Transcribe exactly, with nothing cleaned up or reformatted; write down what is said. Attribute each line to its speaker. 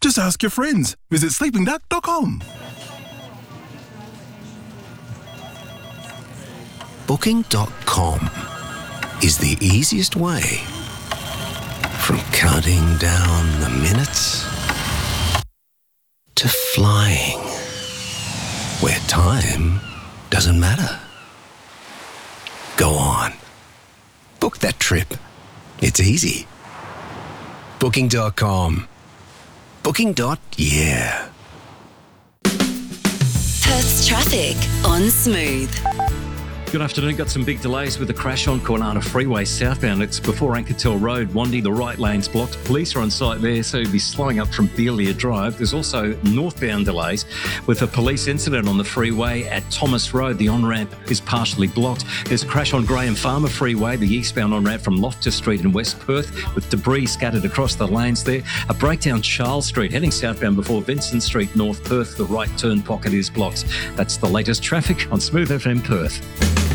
Speaker 1: Just ask your friends. Visit sleeping duck dot com.
Speaker 2: Booking dot com is the easiest way from counting down the minutes to flying where time doesn't matter. Go on. Book that trip. It's easy. Booking dot com. Booking. Yeah.
Speaker 3: Perth's traffic on Smooth.
Speaker 4: Good afternoon. Got some big delays with the crash on Kwinana Freeway southbound. It's before Ankertel Road, Wandy. The right lane's blocked. Police are on site there, so you'll be slowing up from Beelia Drive. There's also northbound delays with a police incident on the freeway at Thomas Road. The on-ramp is partially blocked. There's a crash on Graham Farmer Freeway, the eastbound on-ramp from Loftus Street in West Perth, with debris scattered across the lanes there. A breakdown Charles Street, heading southbound before Vincent Street, North Perth. The right turn pocket is blocked. That's the latest traffic on Smooth F M Perth.